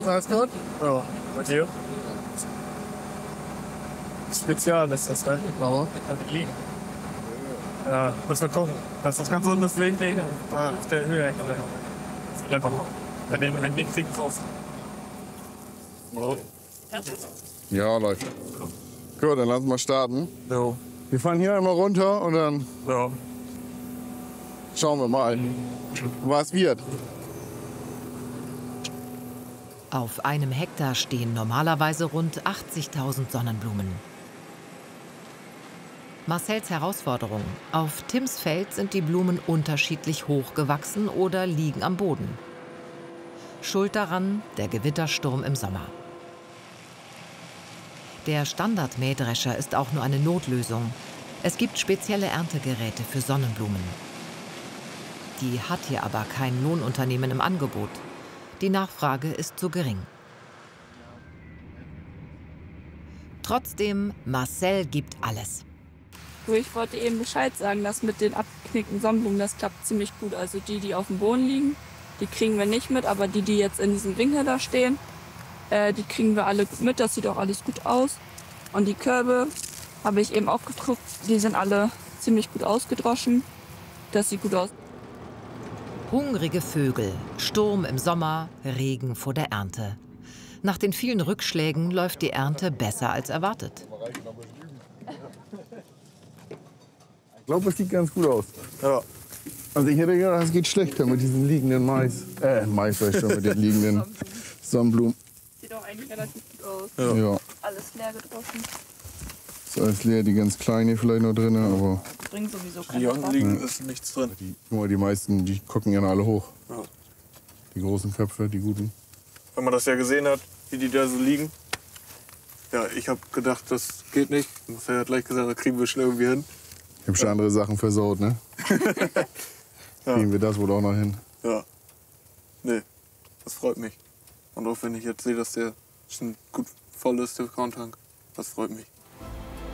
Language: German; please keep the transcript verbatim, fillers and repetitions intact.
Alles gut? Ja. Und dir? Spezial ist das, ne? Warum? Liegen. Ja, muss man gucken. Das ist ganz unten das Weg liegen. Auf der Höhe. Das ist einfach. Bei dem ein Weg liegt drauf. Ja, läuft. Gut, dann lassen wir starten. So. Wir fahren hier einmal runter und dann Ja. schauen wir mal, was wird. Auf einem Hektar stehen normalerweise rund achtzigtausend Sonnenblumen. Marcells Herausforderung: Auf Tims Feld sind die Blumen unterschiedlich hoch gewachsen oder liegen am Boden. Schuld daran der Gewittersturm im Sommer. Der Standard-Mähdrescher ist auch nur eine Notlösung. Es gibt spezielle Erntegeräte für Sonnenblumen. Die hat hier aber kein Lohnunternehmen im Angebot. Die Nachfrage ist zu gering. Trotzdem, Marcel gibt alles. Ich wollte eben Bescheid sagen, dass mit den abgeknickten Sonnenblumen, das klappt ziemlich gut. Also die, die auf dem Boden liegen, die kriegen wir nicht mit, aber die, die jetzt in diesem Winkel da stehen, äh, die kriegen wir alle mit. Das sieht auch alles gut aus. Und die Körbe habe ich eben auch geguckt, die sind alle ziemlich gut ausgedroschen. Das sieht gut aus. Hungrige Vögel, Sturm im Sommer, Regen vor der Ernte. Nach den vielen Rückschlägen läuft die Ernte besser als erwartet. Ich glaube, es sieht ganz gut aus. Ja. Also ich hätte gedacht, es geht schlechter mit diesen liegenden Mais. Äh, Mais sag ich schon, mit den liegenden Sonnenblumen. Sieht auch eigentlich relativ gut aus. Ja. ja. Alles leer gedroschen. Ist alles leer, die ganz kleine vielleicht noch drin, aber Bringen sowieso Die keine unten liegen, ist nichts drin. die, guck mal, die meisten, die gucken ja alle hoch. Ja. Die großen Köpfe, die guten. Wenn man das ja gesehen hat, wie die da so liegen. Ja, ich habe gedacht, das geht nicht. Und er hat gleich gesagt, das kriegen wir schnell irgendwie hin. Ich habe schon andere Sachen versaut, ne? Ja. Kriegen wir das wohl auch noch hin? Ja. Nee, das freut mich. Und auch wenn ich jetzt sehe, dass der schon gut voll ist, der Korntank, das freut mich.